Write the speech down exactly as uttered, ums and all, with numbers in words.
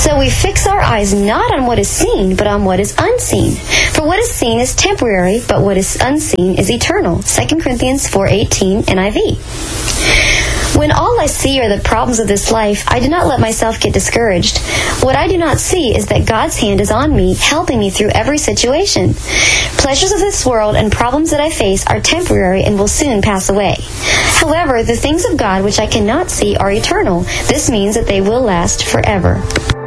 So we fix our eyes not on what is seen, but on what is unseen. For what is seen is temporary, but what is unseen is eternal. Second Corinthians four eighteen, N I V. When all I see are the problems of this life, I do not let myself get discouraged. What I do not see is that God's hand is on me, helping me through every situation. Pleasures of this world and problems that I face are temporary and will soon pass away. However, the things of God which I cannot see are eternal. This means that they will last forever.